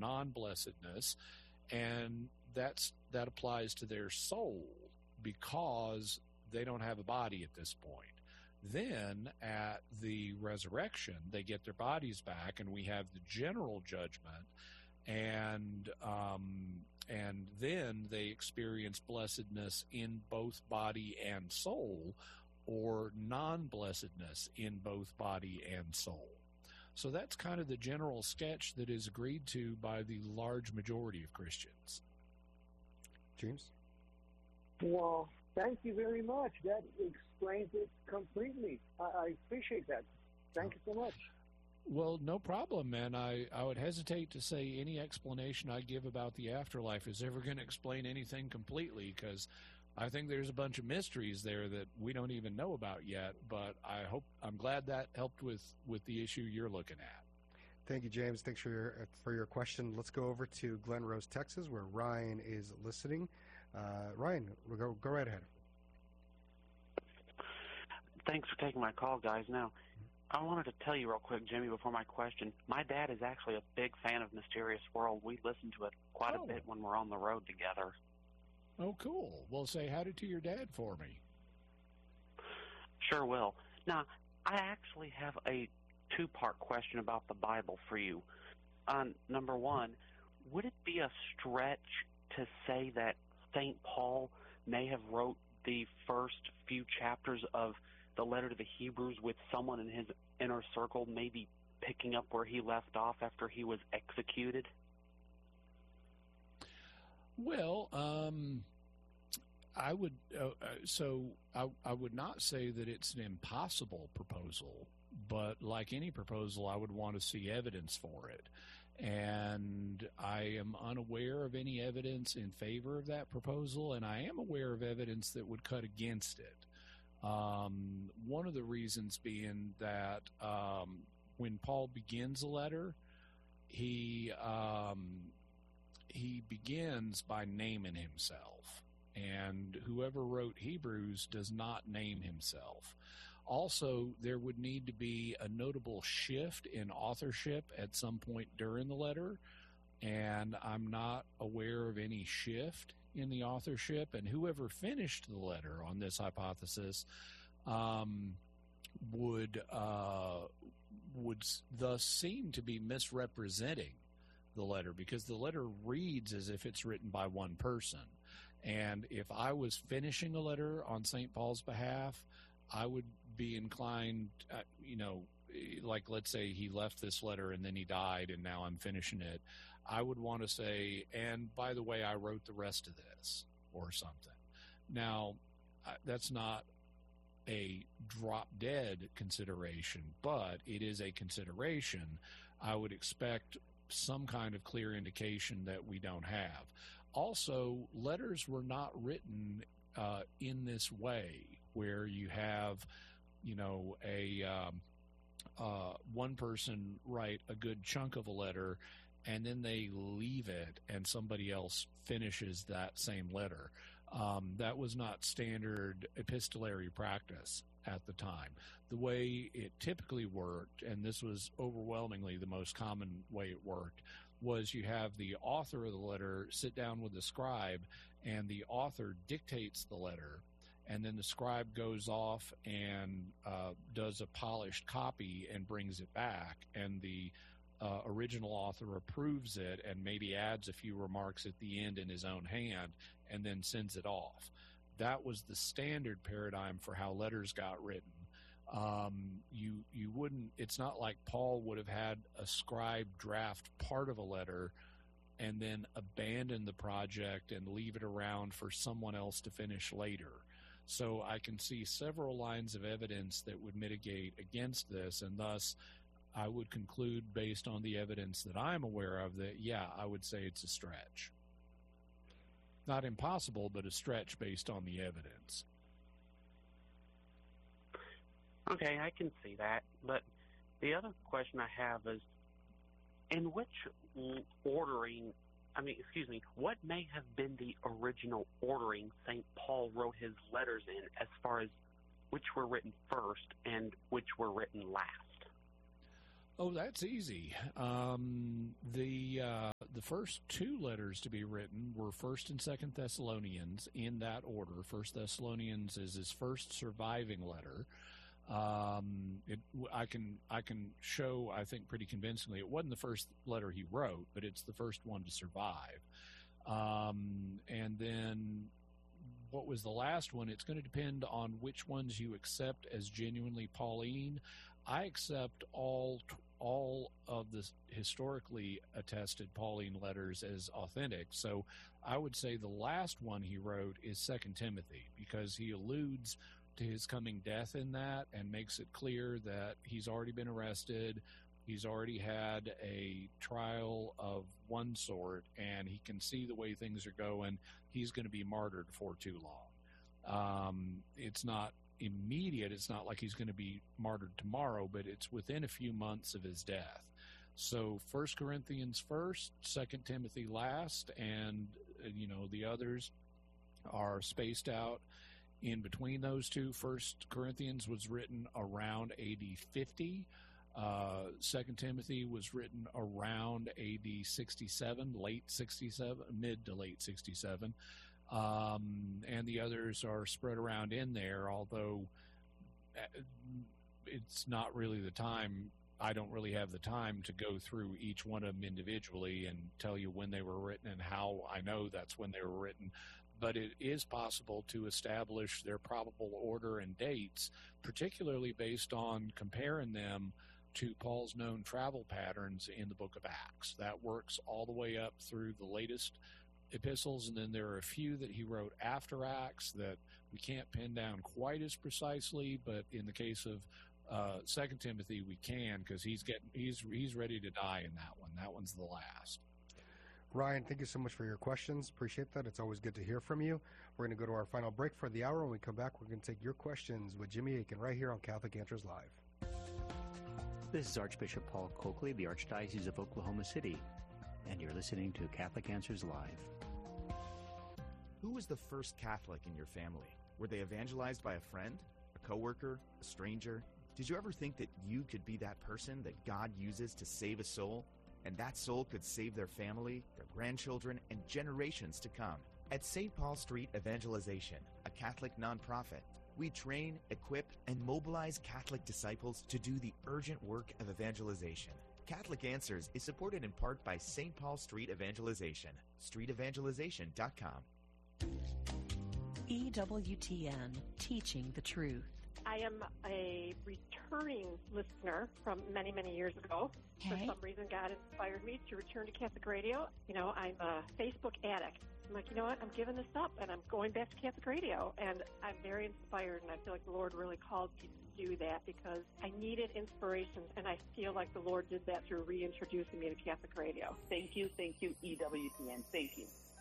non-blessedness, and that applies to their soul because they don't have a body at this point. Then at the resurrection, they get their bodies back, and we have the general judgment, and then they experience blessedness in both body and soul, or non-blessedness in both body and soul. So that's kind of the general sketch that is agreed to by the large majority of Christians. James? Well, thank you very much. That explains it completely. I appreciate that. Thank you so much. Well, no problem, and I would hesitate to say any explanation I give about the afterlife is ever going to explain anything completely, because I think there's a bunch of mysteries there that we don't even know about yet, but I'm glad that helped with the issue you're looking at. Thank you, James. Thanks for your question. Let's go over to Glen Rose, Texas, where Ryan is listening. Ryan, go right ahead. Thanks for taking my call, guys. Now, I wanted to tell you real quick, Jimmy, before my question, my dad is actually a big fan of Mysterious World. We listen to it quite a bit when we're on the road together. Oh, cool. Well, say howdy to your dad for me. Sure will. Now, I actually have a two-part question about the Bible for you. Number one, would it be a stretch to say that St. Paul may have wrote the first few chapters of the letter to the Hebrews with someone in his inner circle, maybe picking up where he left off after he was executed? Well, I would I would not say that it's an impossible proposal, but like any proposal, I would want to see evidence for it. And I am unaware of any evidence in favor of that proposal, and I am aware of evidence that would cut against it. One of the reasons being that when Paul begins a letter, he begins by naming himself, and whoever wrote Hebrews does not name himself. Also, there would need to be a notable shift in authorship at some point during the letter, and I'm not aware of any shift in the authorship, and whoever finished the letter on this hypothesis would thus seem to be misrepresenting the letter, because the letter reads as if it's written by one person. And if I was finishing a letter on St. Paul's behalf, I would be inclined, like let's say he left this letter and then he died and now I'm finishing it. I would want to say, and by the way, I wrote the rest of this or something. Now, that's not a drop dead consideration, but it is a consideration. I would expect some kind of clear indication that we don't have. Also, letters were not written in this way, where you have, one person write a good chunk of a letter and then they leave it and somebody else finishes that same letter. That was not standard epistolary practice at the time. The way it typically worked, and this was overwhelmingly the most common way it worked, was you have the author of the letter sit down with the scribe, and the author dictates the letter, and then the scribe goes off and does a polished copy and brings it back, and the original author approves it and maybe adds a few remarks at the end in his own hand and then sends it off. That was the standard paradigm for how letters got written. You wouldn't, it's not like Paul would have had a scribe draft part of a letter and then abandon the project and leave it around for someone else to finish later. So I can see several lines of evidence that would mitigate against this, and thus I would conclude, based on the evidence that I'm aware of, that, yeah, I would say it's a stretch. Not impossible, but a stretch based on the evidence. Okay, I can see that. But the other question I have is, in which what may have been the original ordering St. Paul wrote his letters in, as far as which were written first and which were written last? Oh, that's easy. The the first two letters to be written were 1st and 2nd Thessalonians in that order. 1st Thessalonians is his first surviving letter. I can show, I think, pretty convincingly, it wasn't the first letter he wrote, but it's the first one to survive. And then what was the last one? It's going to depend on which ones you accept as genuinely Pauline. I accept all of the historically attested Pauline letters as authentic. So I would say the last one he wrote is 2 Timothy, because he alludes to his coming death in that and makes it clear that he's already been arrested. He's already had a trial of one sort, and he can see the way things are going. He's going to be martyred before too long. It's not immediate. It's not like he's going to be martyred tomorrow, but it's within a few months of his death. So 1 Corinthians first, 2 Timothy last, and the others are spaced out in between those two. 1 Corinthians was written around AD 50. 2 Timothy was written around AD 67, late 67, mid to late 67. And the others are spread around in there, although it's not really the time. I don't really have the time to go through each one of them individually and tell you when they were written and how I know that's when they were written. But it is possible to establish their probable order and dates, particularly based on comparing them to Paul's known travel patterns in the book of Acts. That works all the way up through the latest epistles, and then there are a few that he wrote after Acts that we can't pin down quite as precisely, but in the case of 2 Timothy we can, because he's ready to die in that one. That one's the last. Ryan, thank you so much for your questions. Appreciate that. It's always good to hear from you. We're going to go to our final break for the hour. When we come back, we're going to take your questions with Jimmy Akin right here on Catholic Answers Live. This is Archbishop Paul Coakley, the Archdiocese of Oklahoma City, and you're listening to Catholic Answers Live. Who was the first Catholic in your family? Were they evangelized by a friend, a coworker, a stranger? Did you ever think that you could be that person that God uses to save a soul? And that soul could save their family, their grandchildren, and generations to come. At St. Paul Street Evangelization, a Catholic nonprofit, we train, equip, and mobilize Catholic disciples to do the urgent work of evangelization. Catholic Answers is supported in part by St. Paul Street Evangelization, streetevangelization.com. EWTN, Teaching the Truth. I am a returning listener from many, many years ago. For some reason, God inspired me to return to Catholic Radio. I'm a Facebook addict. I'm like, you know what? I'm giving this up, and I'm going back to Catholic Radio. And I'm very inspired, and I feel like the Lord really called me to do that because I needed inspiration, and I feel like the Lord did that through reintroducing me to Catholic Radio. Thank you, EWTN. Thank you.